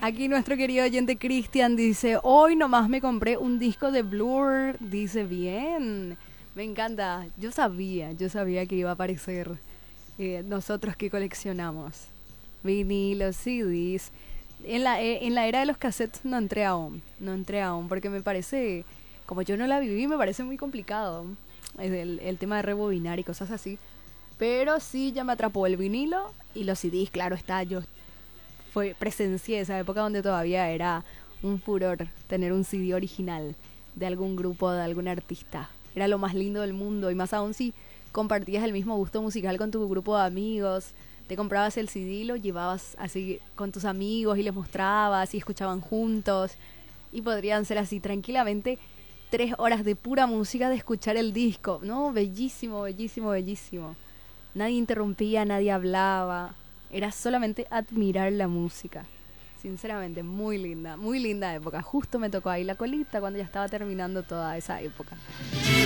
Aquí nuestro querido oyente Cristian dice, hoy nomás me compré un disco de Blur. Dice, bien, me encanta. Yo sabía que iba a aparecer nosotros que coleccionamos vinilos, CDs. En la era de los cassettes no entré aún, porque me parece, como yo no la viví, me parece muy complicado el tema de rebobinar y cosas así. Pero sí ya me atrapó el vinilo y los CDs, claro está, presencié esa época donde todavía era un furor tener un CD original de algún grupo, de algún artista. Era lo más lindo del mundo y más aún si compartías el mismo gusto musical con tu grupo de amigos. Te comprabas el CD, lo llevabas así con tus amigos y les mostrabas y escuchaban juntos. Y podrían ser así tranquilamente 3 horas de pura música de escuchar el disco. No, bellísimo, bellísimo, bellísimo. Nadie interrumpía, nadie hablaba. Era solamente admirar la música. Sinceramente, muy linda época. Justo me tocó ahí la colita cuando ya estaba terminando toda esa época.